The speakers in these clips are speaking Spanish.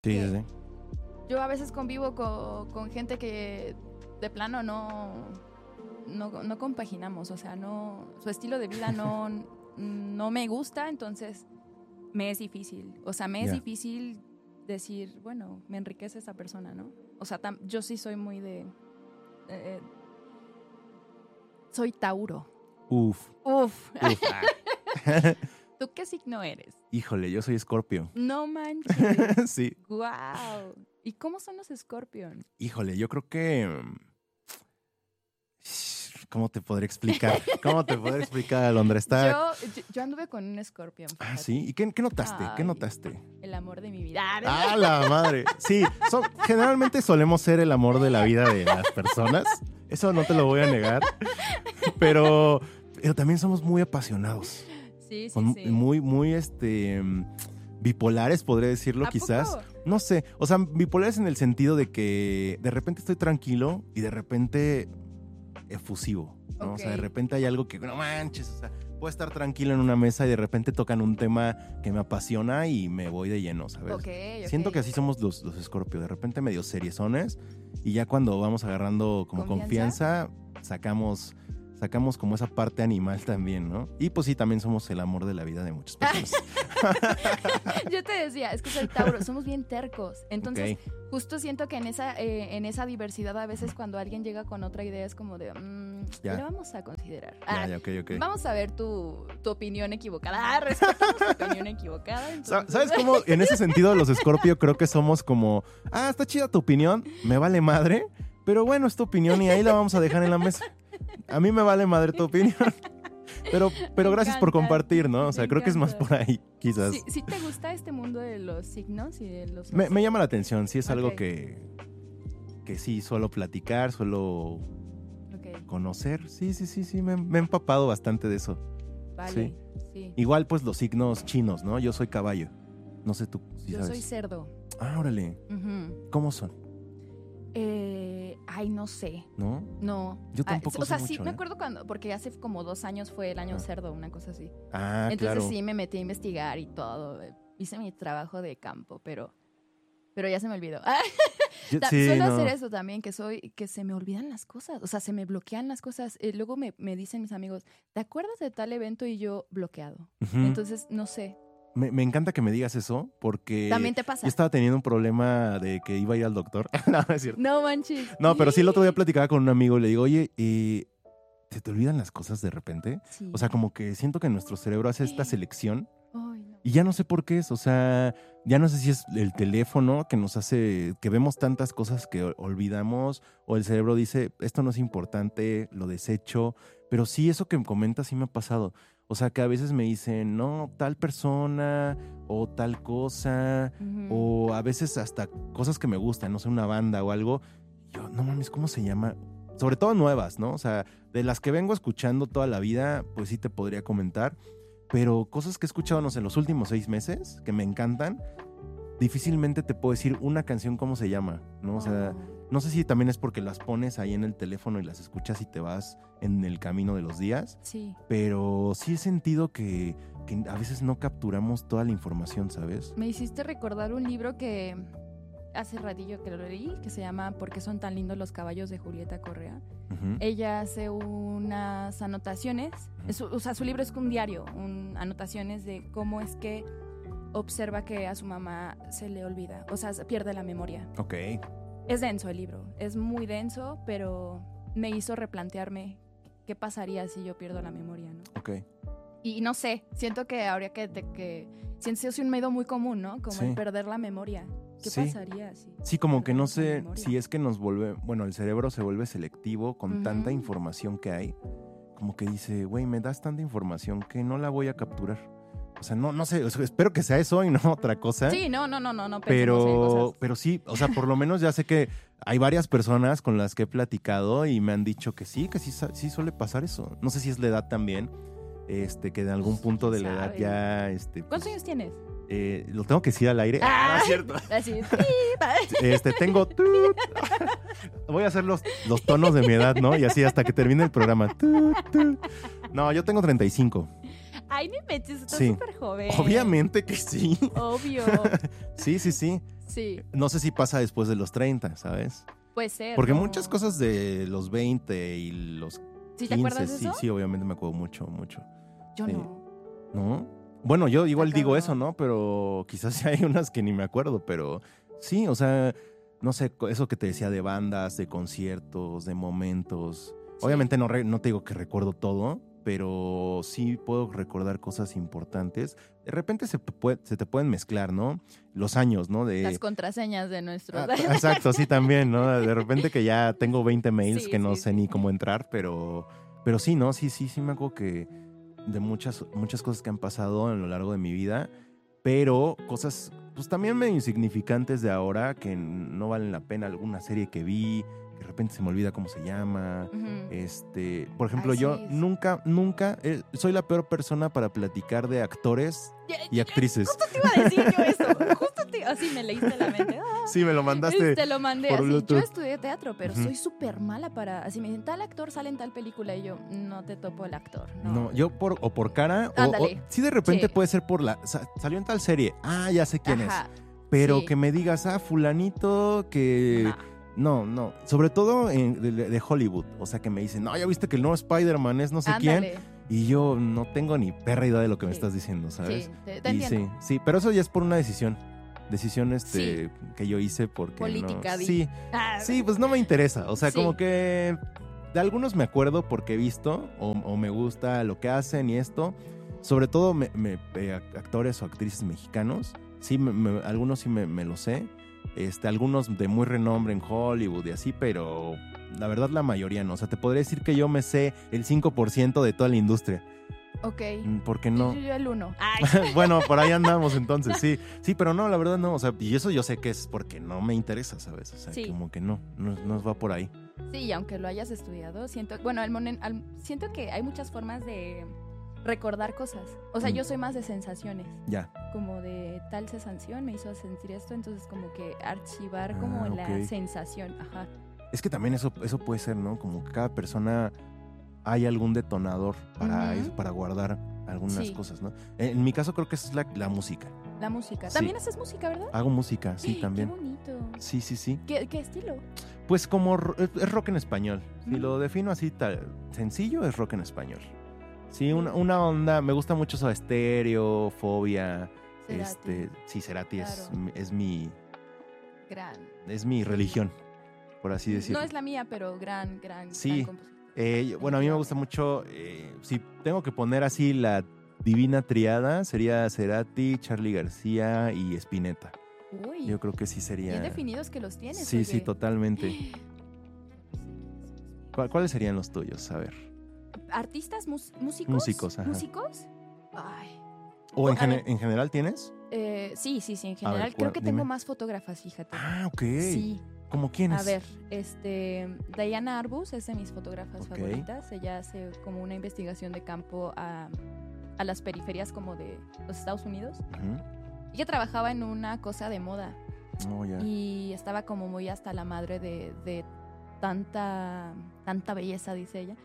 Sí, sí, sí. Yo a veces convivo con gente que de plano no compaginamos, o sea, su estilo de vida no me gusta, entonces me es difícil. O sea, me es difícil decir, bueno, me enriquece esa persona, ¿no? O sea, yo sí soy muy de... soy Tauro. Uf. ¿Tú qué signo eres? Híjole, yo soy Escorpio. No manches. Sí. Wow. ¿Y cómo son los Scorpion? Híjole, yo creo que... ¿Cómo te podré explicar? Alondra? Yo anduve con un Scorpion. Fíjate. Ah, ¿sí? ¿Y qué notaste? ¿Qué notaste? El amor de mi vida. ¡Ah, la madre! Sí, generalmente solemos ser el amor de la vida de las personas. Eso no te lo voy a negar. Pero también somos muy apasionados. Sí. Muy, bipolares, podría decirlo, quizás. ¿Poco? No sé. O sea, bipolares en el sentido de que de repente estoy tranquilo y de repente efusivo, ¿no? Okay. O sea, de repente hay algo que no manches, o sea, puedo estar tranquilo en una mesa y de repente tocan un tema que me apasiona y me voy de lleno, ¿sabes? Okay. Siento que así somos los Scorpio, de repente medio seriezones y ya cuando vamos agarrando como confianza sacamos como esa parte animal también, ¿no? Y pues sí, también somos el amor de la vida de muchas personas. Yo te decía, es que soy Tauro, somos bien tercos. Entonces, justo siento que en esa diversidad a veces cuando alguien llega con otra idea es como de, lo vamos a considerar. Okay. Vamos a ver tu opinión equivocada. Respetamos tu opinión equivocada. Entonces... ¿Sabes cómo? En ese sentido, los Scorpio creo que somos como, está chida tu opinión, me vale madre, pero bueno, es tu opinión y ahí la vamos a dejar en la mesa. A mí me vale madre tu opinión. Pero gracias por compartir, ¿no? O sea, creo que es más por ahí, quizás. ¿Sí te gusta este mundo de los signos y de los... Me llama la atención, sí es algo que sí suelo platicar, suelo conocer. Sí, me he empapado bastante de eso. Vale, sí. Igual pues los signos chinos, ¿no? Yo soy caballo. No sé tú si Yo sabes. soy cerdo. Ah, órale. Uh-huh. ¿Cómo son? No sé. ¿No? No. Yo tampoco o sea, sé sí, mucho, me acuerdo porque hace como 2 años fue el año cerdo, una cosa así. Ah, entonces claro. Sí me metí a investigar y todo. Hice mi trabajo de campo, pero ya se me olvidó. Suelo hacer eso también, que se me olvidan las cosas. O sea, se me bloquean las cosas. Luego me dicen mis amigos, ¿te acuerdas de tal evento? Y yo bloqueado. Uh-huh. Entonces, no sé. Me encanta que me digas eso, porque también te pasa. Yo estaba teniendo un problema de que iba a ir al doctor. No, es cierto. No manches. No, pero sí el otro día platicaba con un amigo y le digo, oye, ¿se te olvidan las cosas de repente? Sí. O sea, como que siento que nuestro cerebro hace esta selección. Ay, no. Y ya no sé por qué es, o sea, ya no sé si es el teléfono que nos hace, que vemos tantas cosas que olvidamos, o el cerebro dice, esto no es importante, lo desecho, pero sí, eso que me comentas sí me ha pasado. O sea, que a veces me dicen, no, tal persona, o tal cosa, o a veces hasta cosas que me gustan, no sé, una banda o algo. Yo, no mames, ¿cómo se llama? Sobre todo nuevas, ¿no? O sea, de las que vengo escuchando toda la vida, pues sí te podría comentar. Pero cosas que he escuchado, no sé, en los últimos 6 meses, que me encantan, difícilmente te puedo decir una canción cómo se llama, ¿no? O sea, no sé si también es porque las pones ahí en el teléfono y las escuchas y te vas en el camino de los días. Sí. Pero sí he sentido que a veces no capturamos toda la información, ¿sabes? Me hiciste recordar un libro que hace ratillo que lo leí, que se llama ¿Por qué son tan lindos los caballos? De Julieta Correa. Uh-huh. Ella hace unas anotaciones, su libro es un diario, anotaciones de cómo es que observa que a su mamá se le olvida, o sea, pierde la memoria. Ok. Es denso el libro, es muy denso, pero me hizo replantearme qué pasaría si yo pierdo la memoria, ¿no? Ok. Y no sé, siento que habría que siento es un miedo muy común, ¿no? Como el perder la memoria. ¿Qué pasaría si? Sí, como que no sé si es que nos vuelve, bueno, el cerebro se vuelve selectivo con tanta información que hay, como que dice, güey, me das tanta información que no la voy a capturar. O sea, no sé, o sea, espero que sea eso y no otra cosa. Sí, no. Pero sí, o sea, por lo menos ya sé que hay varias personas con las que he platicado y me han dicho que sí suele pasar eso. No sé si es la edad también, que de algún punto de la edad ya... ¿Cuántos años tienes? Lo tengo que decir al aire. No es cierto. Así. Tengo... Voy a hacer los tonos de mi edad, ¿no? Y así hasta que termine el programa. No, yo tengo 35. Ay, ni meches, estás súper joven. Obviamente que sí. Obvio. Sí. Sí. No sé si pasa después de los 30, ¿sabes? Puede ser. Porque ¿no? muchas cosas de los 20 y los 15, ¿Sí te acuerdas de eso? Sí, obviamente me acuerdo mucho. Yo no. ¿No? Bueno, yo igual digo cabrón. eso, ¿no? Pero quizás hay unas que ni me acuerdo, pero sí, o sea, no sé, eso que te decía de bandas, de conciertos, de momentos. Sí. Obviamente no te digo que recuerdo todo, pero sí puedo recordar cosas importantes. De repente se te pueden mezclar, ¿no? Los años, ¿no? Las contraseñas de nuestros... Exacto, sí, también, ¿no? De repente que ya tengo 20 mails Sí, que no sí, sé sí. ni cómo entrar, pero sí, ¿no? Sí, me acuerdo que de muchas cosas que han pasado a lo largo de mi vida, pero cosas pues también medio insignificantes de ahora que no valen la pena. Alguna serie que vi, que de repente se me olvida cómo se llama. Por ejemplo, Ay, yo sí. nunca soy la peor persona para platicar de actores y actrices. Justo te iba a decir yo eso. Así me leíste la mente. Sí, me lo mandaste. Te lo mandé por así. Bluetooth. Yo estudié teatro, pero Ujú. soy súper mala para... Así me dicen, tal actor sale en tal película y yo, no te topo el actor. No, yo por cara Ándale. sí de repente Sí. puede ser por salió en tal serie. Ah, ya sé quién Ajá. es. Pero Sí. que me digas, fulanito que no, sobre todo de Hollywood, o sea que me dicen, "No, ya viste que el nuevo Spider-Man es no sé Ándale. quién." Y yo no tengo ni perra idea de lo que me Sí. estás diciendo, ¿sabes? Sí, te Y entiendo. sí, pero eso ya es por una decisión Sí. que yo hice porque Política, no. di. Sí, sí, pues no me interesa, o sea, Sí. como que de algunos me acuerdo porque he visto o me gusta lo que hacen y esto. Sobre todo actores o actrices mexicanos. Sí, algunos sí me lo sé. Algunos de muy renombre en Hollywood y así, pero la verdad la mayoría no. O sea, te podría decir que yo me sé el 5% de toda la industria. Ok. ¿Por qué no? Yo el 1. Bueno, por ahí andamos entonces, sí. Sí, pero no, la verdad no. O sea, y eso yo sé que es porque no me interesa, ¿sabes? O sea, Sí. como que no va por ahí. Sí, y aunque lo hayas estudiado, siento que hay muchas formas de recordar cosas. O sea, yo soy más de sensaciones. Ya. Como de tal sensación me hizo sentir esto, entonces como que archivar como la ok. sensación. Ajá. Es que también eso puede ser, ¿no? Como que cada persona hay algún detonador para Ujú. eso, para guardar algunas Sí. cosas, ¿no? En mi caso creo que esa es la música. La música. Sí. También haces música, ¿verdad? Hago música, sí, también. Qué bonito. Sí. ¿Qué estilo? Pues como es rock en español. Si Mm. lo defino así sencillo, es rock en español. Sí, una onda, me gusta mucho Soda Stereo, Fobia, Cerati. sí, Cerati Claro. es mi Gran. religión, por así decirlo. No es la mía, pero gran Sí. compositor. Bueno, a mí me gusta mucho, si tengo que poner así la divina triada, sería Cerati, Charly García y Spinetta. Uy, Yo creo que sí sería... bien definidos que los tienes. Sí, oye. totalmente. ¿Cuáles serían los tuyos? A ver. ¿Artistas? ¿Músicos? Músicos, ajá. ¿Músicos? Ay. ¿O A ver. en general tienes? Sí, en A general. ver, Creo que dime. tengo más fotógrafas, fíjate. Ah, ok. Sí. ¿Cómo quiénes? A ver, Diana Arbus es de mis fotógrafas Ok. favoritas. Ella hace como una investigación de campo a las periferias como de los Estados Unidos. Ujú. Ella trabajaba en una cosa de moda Oh, ya. y estaba como muy hasta la madre de tanta belleza, dice ella.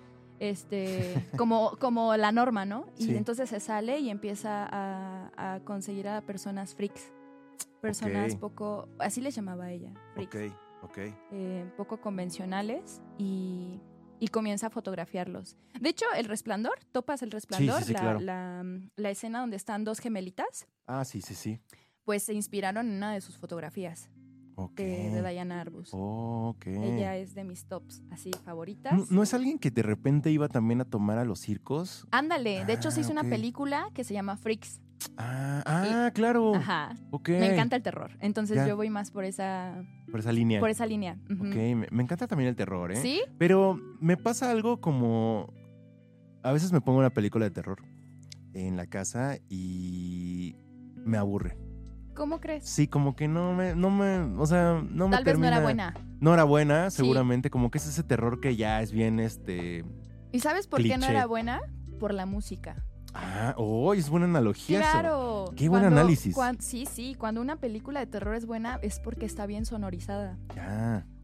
Como la norma, ¿no? Y Sí. entonces se sale y empieza a conseguir a personas freaks. Personas Ok. poco, así les llamaba ella, freaks. Ok. Poco convencionales y comienza a fotografiarlos. De hecho, El Resplandor, ¿topas El Resplandor? sí, claro. La escena donde están dos gemelitas, Ah, sí. pues se inspiraron en una de sus fotografías Ok. de Diana Arbus. Ok. Ella es de mis tops así favoritas. ¿No es alguien que de repente iba también a tomar a los circos? Ándale, de hecho se hizo ok. una película que se llama Freaks. Claro. Ajá. Ok. Me encanta el terror, entonces Ya. yo voy más por esa línea. línea. Ujú. Ok, me encanta también el terror, ¿eh? ¿Sí? Pero me pasa algo como... A veces me pongo una película de terror en la casa y me aburre. ¿Cómo crees? Sí, como que no me o sea, no me Tal vez no termina... era buena. No era buena, Sí. seguramente, como que es ese terror que ya es bien, ¿Y sabes por qué no cliché. era buena? Por la música. es buena analogía eso. Claro. Qué buen análisis. Sí, cuando una película de terror es buena es porque está bien sonorizada. Ya, O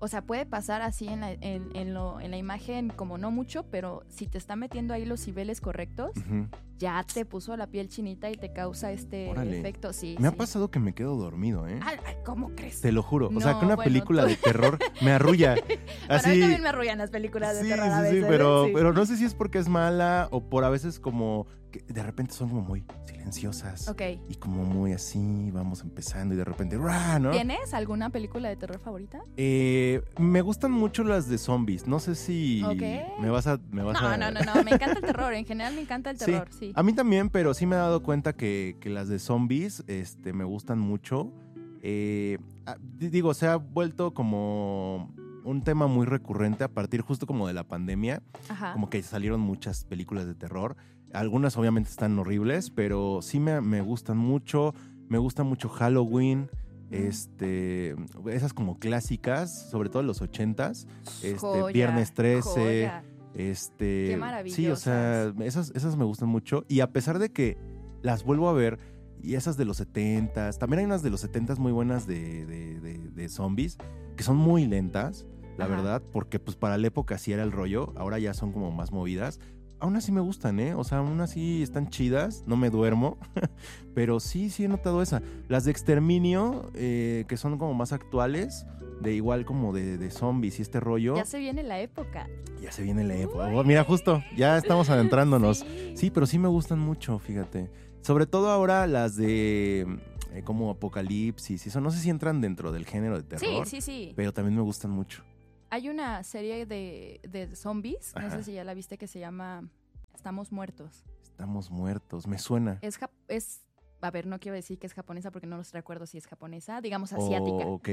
o sea, puede pasar así en la imagen como no mucho, pero si te está metiendo ahí los niveles correctos, ya te puso la piel chinita y te causa efecto. Sí, me ha pasado que me quedo dormido, ¿eh? Ay, ¿cómo crees? Te lo juro. O sea, que una película de terror me arrulla. Así... Bueno, a mí también me arrullan las películas de terror a veces. Sí, pero no sé si es porque es mala o por a veces como que de repente son como muy silenciosas. Ok. Y como muy así, vamos empezando y de repente, ¡rah!, ¿no? ¿Tienes alguna película de terror favorita? Me gustan mucho las de zombies. No sé si me vas a... No, me encanta el terror. En general me encanta el terror, sí. A mí también, pero sí me he dado cuenta que las de zombies me gustan mucho. Digo, se ha vuelto como un tema muy recurrente a partir justo como de la pandemia. Ajá. Como que salieron muchas películas de terror. Algunas obviamente están horribles, pero sí me gustan mucho. Me gusta mucho Halloween. Esas como clásicas, sobre todo en los 80s. Joya, Viernes 13. Joya. Qué maravillosas. Sí, o sea, esas me gustan mucho. Y a pesar de que las vuelvo a ver, y esas de los 70s, también hay unas de los 70s muy buenas de zombies, que son muy lentas, la verdad, porque pues para la época sí era el rollo, ahora ya son como más movidas. Aún así me gustan, ¿eh? O sea, aún así están chidas, no me duermo, pero sí he notado esa. Las de Exterminio, que son como más actuales, de igual como de zombies y este rollo. Ya se viene la época. Ya se viene la época. Oh, mira, justo, ya estamos adentrándonos. Sí, pero sí me gustan mucho, fíjate. Sobre todo ahora las de como Apocalipsis y eso. No sé si entran dentro del género de terror. Sí. Pero también me gustan mucho. Hay una serie de zombies, no sé si ya la viste, que se llama Estamos Muertos. Estamos Muertos, me suena. A ver, no quiero decir que es japonesa porque no los recuerdo si es japonesa, digamos asiática. Ok.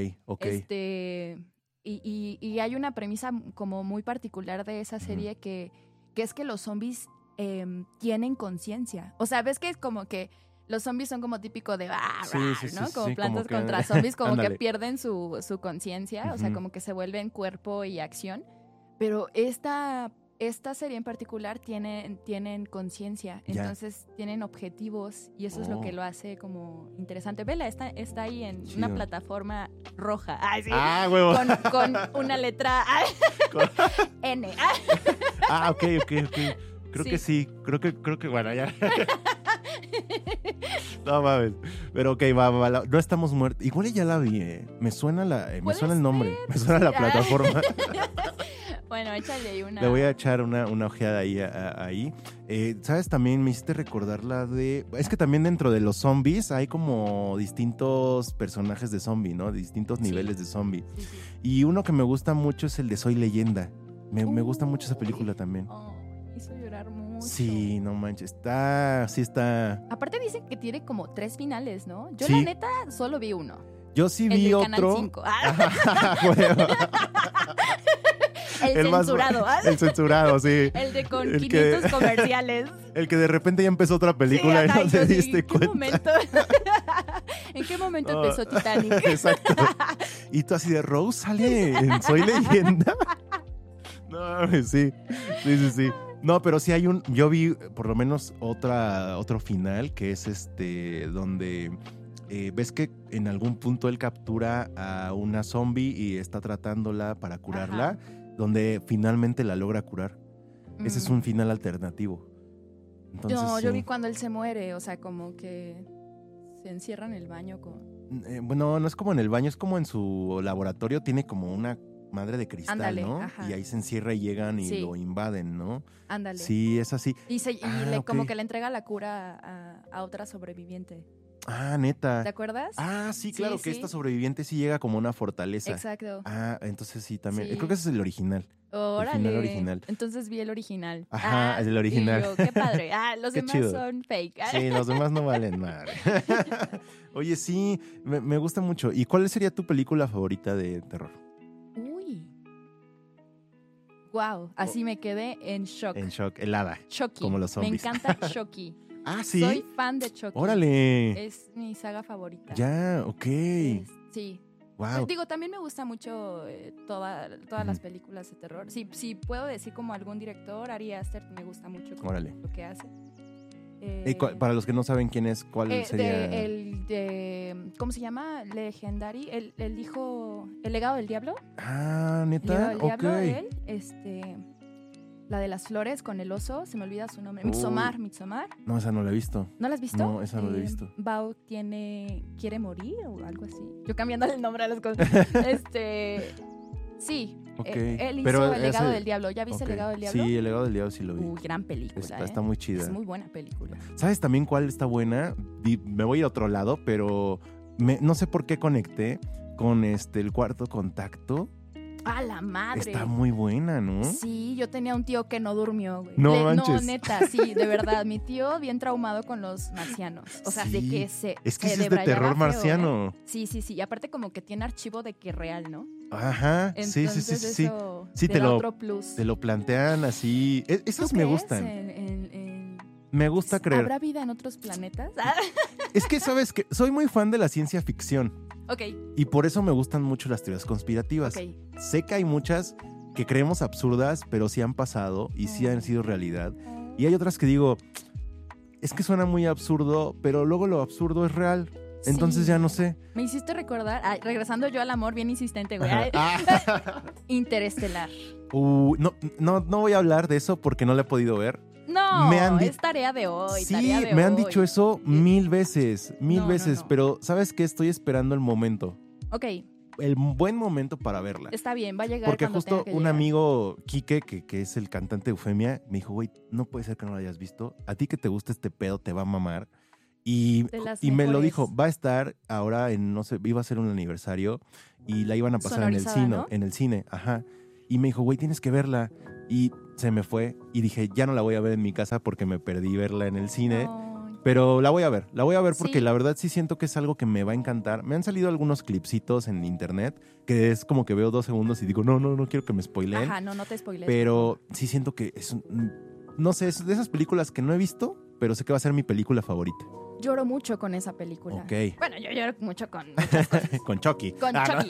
Y hay una premisa como muy particular de esa serie que es que los zombies tienen conciencia. O sea, ves que es como que los zombies son como típico de ¿no? Como plantas contra zombies, como que pierden su conciencia, o sea, como que se vuelven cuerpo y acción. Pero esta serie en particular tienen conciencia, entonces tienen objetivos y eso es lo que lo hace como interesante. Vela, está ahí en una plataforma roja. Ay, sí. Huevo. Con una letra N. Ok. Creo que sí. Creo que bueno, ya. No mames. Pero ok, va. No estamos muertos. Igual ya la vi, Me suena el nombre. Me suena la plataforma. Bueno, échale ahí una. Le voy a echar una ojeada ahí. ¿Sabes? También me hiciste recordar la de... Es que también dentro de los zombies hay como distintos personajes de zombie, ¿no? Distintos niveles de zombie. Sí. Y uno que me gusta mucho es el de Soy Leyenda. Me gusta mucho esa película también. Hizo llorar mucho. Sí, no manches. Está... Aparte dicen que tiene como 3 finales, ¿no? Yo la neta solo vi uno. Yo sí vi el otro. Canal 5. El censurado. El censurado, sí. El de con 500 comerciales. El que de repente ya empezó otra película y no te diste cuenta. ¿En qué momento empezó Titanic? Exacto. Y tú así de Rose sale en Soy Leyenda. No, sí. No, pero sí hay yo vi por lo menos otro final que es donde ves que en algún punto él captura a una zombie y está tratándola para curarla, donde finalmente la logra curar. Ese es un final alternativo. Entonces, yo vi cuando él se muere, o sea, como que se encierra en el baño bueno, no es como en el baño, es como en su laboratorio, tiene como una madre de cristal, ándale, ¿no? Ajá. Y ahí se encierra y llegan y lo invaden, ¿no? Ándale. Sí, es así. Como que le entrega la cura a otra sobreviviente. Ah, neta. ¿Te acuerdas? Ah, sí, claro, que esta sobreviviente sí llega como una fortaleza. Exacto. Ah, entonces sí, también. Creo que ese es el original. Órale. El final original. Entonces vi el original. Ajá, es el original. Y yo, qué padre. Los demás chido. Son fake. Sí, los demás no valen madre. Oye, sí, me gusta mucho. ¿Y cuál sería tu película favorita de terror? Uy. Wow, así me quedé en shock. En shock, helada. Chucky. Como los zombies. Me encanta Chucky. Ah, ¿sí? Soy fan de Chucky. ¡Órale! Es mi saga favorita. Ya, ok. Sí. Wow. Pues digo, también me gusta mucho todas las películas de terror. Si puedo decir como algún director, Ari Aster me gusta mucho lo que hace. Para los que no saben quién es, ¿cuál sería? ¿Cómo se llama? Legendary. El hijo... El legado del diablo. Ah, ¿neta? El legado del diablo, la de las flores con el oso, se me olvida su nombre. Midsommar. No, esa no la he visto. ¿No la has visto? No, esa no la he visto. Bao quiere morir o algo así. Yo cambiando el nombre a las cosas. Sí. Okay. Él hizo El legado del diablo. ¿Ya viste El legado del diablo? Sí, El legado del diablo sí lo vi. Gran película. Está muy chida. Es muy buena película. ¿Sabes también cuál está buena? Me voy a ir a otro lado, pero no sé por qué conecté con El Cuarto Contacto. ¡A la madre! Está muy buena, ¿no? Sí, yo tenía un tío que no durmió, güey. No manches. No, neta, sí, de verdad. Mi tío bien traumado con los marcianos. O sea, de que es que es de terror marciano. Feo, ¿eh? Sí. Y aparte como que tiene archivo de que real, ¿no? Ajá, entonces, sí. Eso sí, otro plus. te lo plantean así. Esas me gustan. Me gusta creer. ¿Habrá vida en otros planetas? Es que, ¿sabes qué? Soy muy fan de la ciencia ficción. Ok. Y por eso me gustan mucho las teorías conspirativas. Okay. Sé que hay muchas que creemos absurdas, pero sí han pasado y sí han sido realidad. Y hay otras que digo, es que suena muy absurdo, pero luego lo absurdo es real. Entonces ya no sé. Me hiciste recordar, regresando yo al amor, bien insistente, güey. Interestelar. No voy a hablar de eso porque no la he podido ver. No, es tarea de hoy. Sí, me han dicho eso 1000 veces, no. Pero ¿sabes qué? Estoy esperando el momento. Ok. El buen momento para verla. Está bien, va a llegar. Porque justo un amigo, Quique, que es el cantante de Eufemia, me dijo, güey, no puede ser que no lo hayas visto. A ti que te gusta este pedo te va a mamar. Y me lo dijo, va a estar ahora no sé, iba a ser un aniversario y la iban a pasar en el cine, ¿no? En el cine, ajá. Y me dijo, güey, tienes que verla. Y se me fue y dije, ya no la voy a ver en mi casa porque me perdí verla en el cine. Pero la voy a ver porque la verdad sí siento que es algo que me va a encantar. Me han salido algunos clipsitos en internet que es como que veo 2 segundos y digo, no quiero que me spoileen. Ajá, no te spoilees. Pero sí siento que es, no sé, es de esas películas que no he visto, pero sé que va a ser mi película favorita. Lloro mucho con esa película. Ok. Bueno, yo lloro mucho con muchas cosas. Con Chucky. Con Chucky.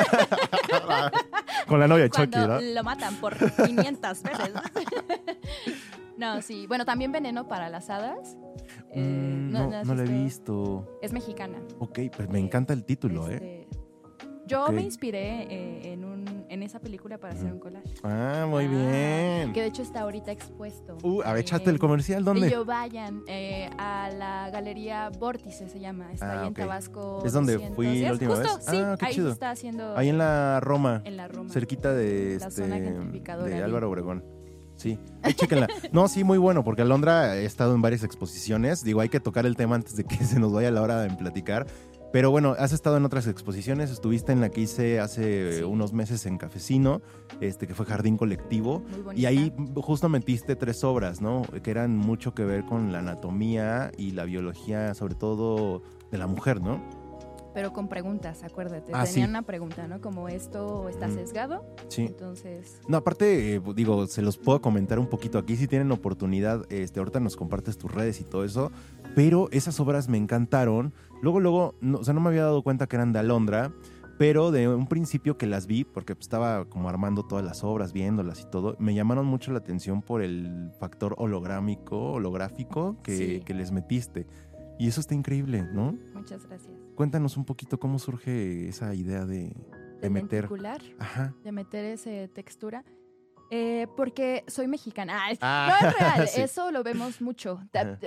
Con la novia de Chucky, Cuando ¿no? lo matan por 500 veces. No, sí. Bueno, también Veneno para las Hadas. No la he visto. Es mexicana. Ok, pues me encanta el título, Yo me inspiré en esa película para hacer un collage. Ah, muy bien. Que de hecho está ahorita expuesto. A ver, échate el comercial, ¿dónde? Y yo vayan a la Galería Vórtice, se llama. Está ahí en Tabasco. Es donde fui la última vez. Sí, qué ahí chido. se está haciendo. Ahí en la Roma. En la Roma. Cerquita de, la zona gentrificadora de Álvaro Obregón. Sí, ahí chéquenla. No, sí, muy bueno, porque Alondra he estado en varias exposiciones. Digo, hay que tocar el tema antes de que se nos vaya la hora de platicar. Pero bueno, has estado en otras exposiciones. Estuviste en la que hice hace unos meses en Cafecino, que fue Jardín Colectivo. Muy bonita. Y ahí justo metiste 3 obras, ¿no? Que eran mucho que ver con la anatomía y la biología, sobre todo de la mujer, ¿no? Pero con preguntas, acuérdate. Tenían una pregunta, ¿no? Como esto está sesgado. Sí. Entonces... No, aparte, digo, se los puedo comentar un poquito aquí. Si tienen oportunidad, ahorita nos compartes tus redes y todo eso. Pero esas obras me encantaron. Luego, no me había dado cuenta que eran de Alondra. Pero de un principio que las vi, porque estaba como armando todas las obras, viéndolas y todo, me llamaron mucho la atención por el factor holográfico que les metiste. Y eso está increíble, ¿no? Muchas gracias. Cuéntanos un poquito cómo surge esa idea de meter... lenticular, Ajá. De meter esa textura. Porque soy mexicana. No es real, sí. Eso lo vemos mucho.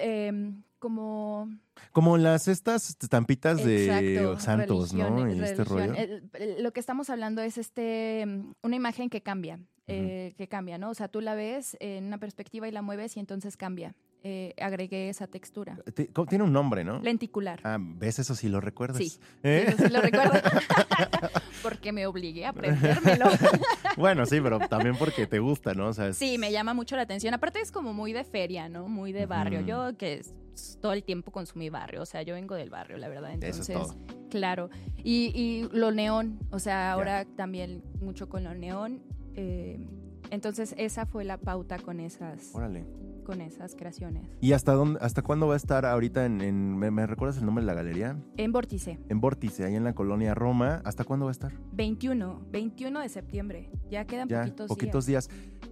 Como las estampitas de santos, religión, ¿no? Y este rollo. Lo que estamos hablando es una imagen que cambia, ¿no? O sea, tú la ves en una perspectiva y la mueves y entonces cambia. Agregué esa textura. Tiene un nombre, ¿no? Lenticular. ¿Ves? Eso sí lo recuerdas. Sí, eso sí lo recuerdo. Porque me obligué a aprendérmelo. Bueno, sí, pero también porque te gusta, ¿no? O sea, sí, me llama mucho la atención. Aparte es como muy de feria, ¿no? Muy de barrio. Yo que todo el tiempo consumí barrio. O sea, yo vengo del barrio, la verdad. Entonces, eso es todo. Claro. Y lo neón. O sea, ahora también mucho con lo neón. Entonces, esa fue la pauta con esas... Órale. Con esas creaciones. ¿Y hasta cuándo va a estar ahorita ¿me recuerdas el nombre de la galería? En Vórtice. En Vórtice, ahí en la colonia Roma. ¿Hasta cuándo va a estar? 21 de septiembre. Ya quedan poquitos días.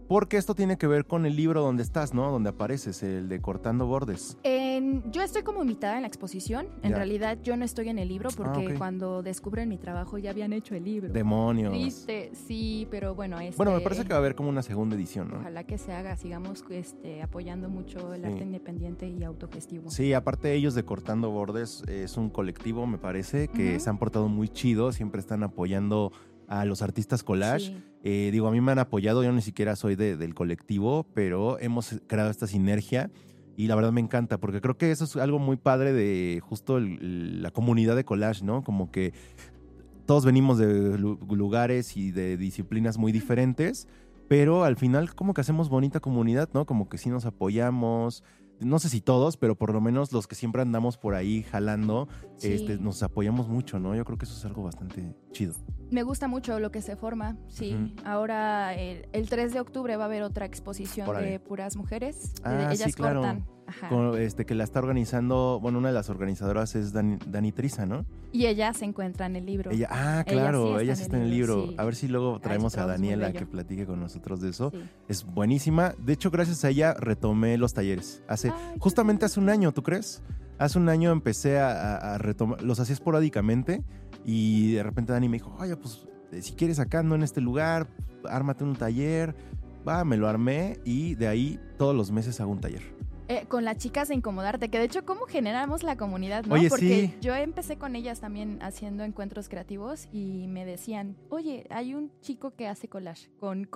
porque esto tiene que ver con el libro donde estás, ¿no? Donde apareces, el de Cortando Bordes. Yo estoy como invitada en la exposición. En realidad yo no estoy en el libro porque cuando descubren mi trabajo ya habían hecho el libro. ¡Demonios! Triste, sí, pero bueno. Bueno, me parece que va a haber como una segunda edición, ¿no? Ojalá que se haga, sigamos apoyando mucho el arte independiente y autogestivo. Sí, aparte ellos de Cortando Bordes es un colectivo, me parece, que se han portado muy chido, siempre están apoyando a los artistas collage. Sí. A mí me han apoyado, yo ni siquiera soy del colectivo, pero hemos creado esta sinergia y la verdad me encanta, porque creo que eso es algo muy padre de justo la comunidad de collage, ¿no? Como que todos venimos de lugares y de disciplinas muy diferentes, pero al final como que hacemos bonita comunidad, ¿no? Como que sí nos apoyamos. No sé si todos, pero por lo menos los que siempre andamos por ahí jalando, nos apoyamos mucho, ¿no? Yo creo que eso es algo bastante chido. Me gusta mucho lo que se forma, sí. Ahora, el 3 de octubre va a haber otra exposición de puras mujeres. Ellas sí, claro. cortan. Que la está organizando, bueno, una de las organizadoras es Dani Triza, ¿no? Y ella se encuentra en el libro. Claro, ella sí está en el libro. Sí. A ver si luego traemos a Daniela que platique con nosotros de eso. Sí. Es buenísima. De hecho, gracias a ella retomé los talleres. Justamente hace un año, ¿tú crees? Hace un año empecé a retomar, los hacía esporádicamente y de repente Dani me dijo, oye, pues si quieres acá, no en este lugar, ármate un taller. Me lo armé y de ahí todos los meses hago un taller. Con las chicas de Incomodarte, que de hecho, ¿cómo generamos la comunidad, no? Oye, porque yo empecé con ellas también haciendo encuentros creativos y me decían, oye, hay un chico que hace collage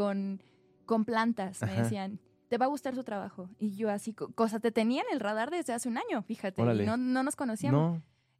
con plantas, me decían, te va a gustar su trabajo. Y yo así, te tenía en el radar desde hace un año, fíjate, y no nos conocíamos. No.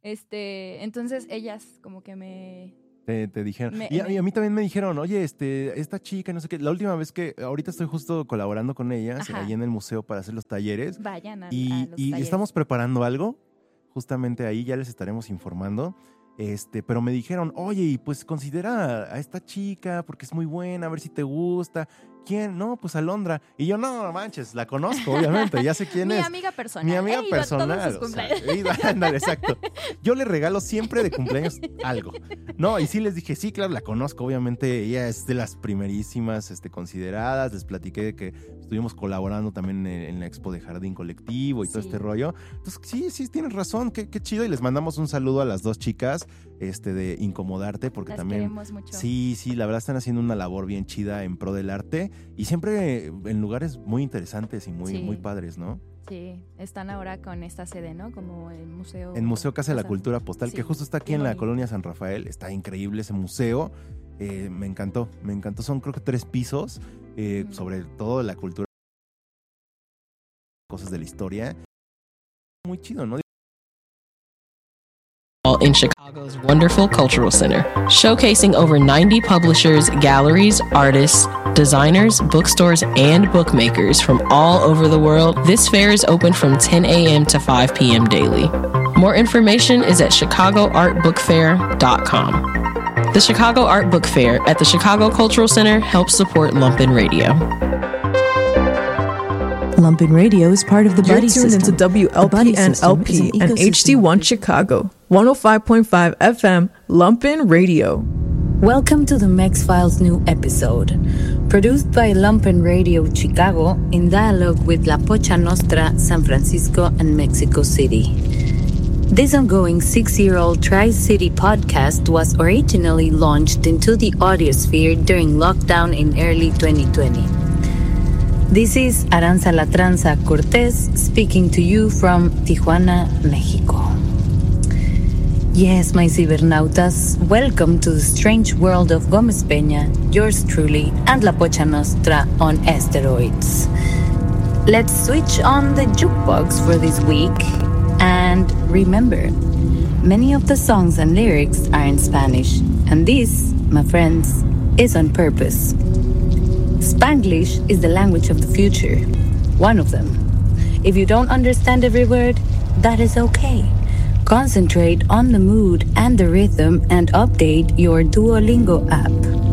Entonces ellas como que me... Te dijeron. Y a mí también me dijeron, oye, esta chica, no sé qué. La última vez que, ahorita estoy justo colaborando con ellas, ahí en el museo para hacer los talleres. Vayan a los talleres. Y estamos preparando algo, justamente ahí ya les estaremos informando. Pero me dijeron, oye, y pues considera a esta chica porque es muy buena, a ver si te gusta. ¿Quién? No, pues Alondra. Y yo, no manches, la conozco, obviamente, ya sé quién es. Mi amiga personal. Mi amiga personal. Ándale, exacto. Yo le regalo siempre de cumpleaños algo. No, y sí les dije, sí, claro, la conozco, obviamente, ella es de las primerísimas consideradas. Les platiqué de que estuvimos colaborando también en la expo de Jardín Colectivo y todo este rollo. Entonces, sí, tienes razón, qué chido. Y les mandamos un saludo a las dos chicas de Incomodarte, porque las también queremos mucho. Sí, la verdad están haciendo una labor bien chida en pro del arte y siempre en lugares muy interesantes y muy padres, ¿no? Sí, están ahora con esta sede, ¿no? Como el museo. En Museo Casa de la Cultura Postal, que justo está aquí en la colonia San Rafael. Está increíble ese museo. Me encantó. Son creo que 3 pisos, sobre todo la cultura, cosas de la historia. Muy chido, ¿no? In Chicago's wonderful cultural center, showcasing over 90 publishers, galleries, artists, designers, bookstores, and bookmakers from all over the world. This fair is open from 10 a.m. to 5 p.m. daily. More information is at chicagoartbookfair.com. The Chicago Art Book Fair at the Chicago Cultural Center helps support Lumpen Radio. Lumpen Radio is part of the Buddy System. You're tuned into WLPN-LP and HD1 Chicago, 105.5 FM, Lumpen Radio. Welcome to the Mex-Files new episode, produced by Lumpen Radio Chicago in dialogue with La Pocha Nostra, San Francisco, and Mexico City. This ongoing 6-year-old Tri-City podcast was originally launched into the audiosphere during lockdown in early 2020. This is Aranza La Tranza Cortez speaking to you from Tijuana, Mexico. Yes, my cibernautas, welcome to the strange world of Gómez Peña, yours truly, and La Pocha Nostra on steroids. Let's switch on the jukebox for this week, and remember, many of the songs and lyrics are in Spanish, and this, my friends, is on purpose. Spanglish is the language of the future, one of them. If you don't understand every word, that is okay. Concentrate on the mood and the rhythm and update your Duolingo app.